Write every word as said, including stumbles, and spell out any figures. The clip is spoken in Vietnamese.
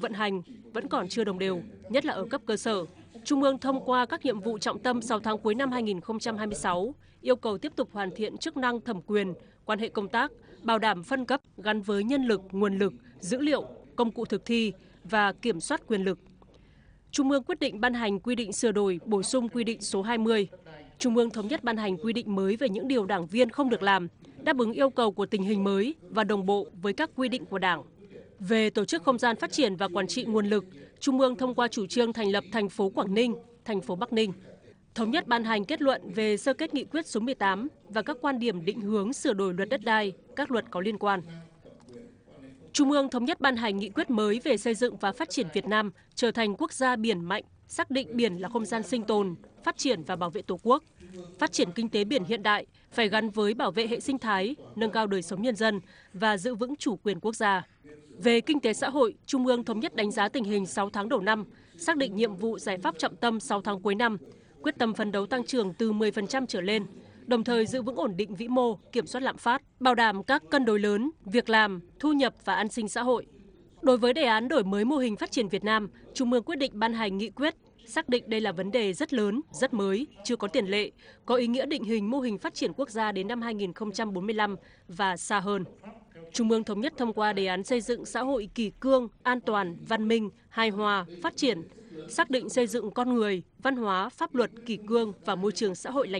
vận hành vẫn còn chưa đồng đều, nhất là ở cấp cơ sở. Trung ương thông qua các nhiệm vụ trọng tâm sáu tháng cuối năm hai nghìn không trăm hai mươi sáu, yêu cầu tiếp tục hoàn thiện chức năng thẩm quyền, quan hệ công tác, bảo đảm phân cấp gắn với nhân lực, nguồn lực, dữ liệu, công cụ thực thi và kiểm soát quyền lực. Trung ương quyết định ban hành quy định sửa đổi, bổ sung quy định số hai mươi. Trung ương thống nhất ban hành quy định mới về những điều đảng viên không được làm, đáp ứng yêu cầu của tình hình mới và đồng bộ với các quy định của Đảng. Về tổ chức không gian phát triển và quản trị nguồn lực, Trung ương thông qua chủ trương thành lập thành phố Quảng Ninh, thành phố Bắc Ninh. Thống nhất ban hành kết luận về sơ kết nghị quyết số mười tám và các quan điểm định hướng sửa đổi luật đất đai, các luật có liên quan. Trung ương thống nhất ban hành nghị quyết mới về xây dựng và phát triển Việt Nam trở thành quốc gia biển mạnh, xác định biển là không gian sinh tồn, phát triển và bảo vệ Tổ quốc. Phát triển kinh tế biển hiện đại phải gắn với bảo vệ hệ sinh thái, nâng cao đời sống nhân dân và giữ vững chủ quyền quốc gia. Về kinh tế xã hội, Trung ương thống nhất đánh giá tình hình sáu tháng đầu năm, xác định nhiệm vụ giải pháp trọng tâm sáu tháng cuối năm, quyết tâm phấn đấu tăng trưởng từ mười phần trăm trở lên, đồng thời giữ vững ổn định vĩ mô, kiểm soát lạm phát, bảo đảm các cân đối lớn, việc làm, thu nhập và an sinh xã hội. Đối với đề án đổi mới mô hình phát triển Việt Nam, Trung ương quyết định ban hành nghị quyết, xác định đây là vấn đề rất lớn, rất mới, chưa có tiền lệ, có ý nghĩa định hình mô hình phát triển quốc gia đến năm hai nghìn không trăm bốn mươi lăm và xa hơn. Trung ương thống nhất thông qua đề án xây dựng xã hội kỷ cương, an toàn, văn minh, hài hòa, phát triển, xác định xây dựng con người, văn hóa, pháp luật, kỷ cương và môi trường xã hội lành